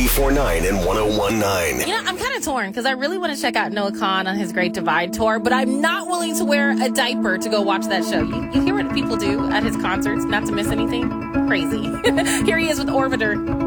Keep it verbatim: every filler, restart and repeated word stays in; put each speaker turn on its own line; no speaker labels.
ninety-four point nine and one oh one point nine.
You know, I'm kind of torn because I really want to check out Noah Kahan on his Great Divide tour, but I'm not willing to wear a diaper to go watch that show. You, you hear what people do at his concerts, not to miss anything? Crazy. Here he is with Orbiter.